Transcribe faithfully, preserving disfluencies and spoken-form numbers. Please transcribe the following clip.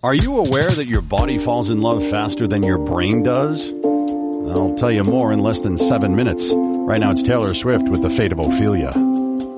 Are you aware that your body falls in love faster than your brain does? I'll tell you more in less than seven minutes. Right now it's Taylor Swift with The Fate of Ophelia.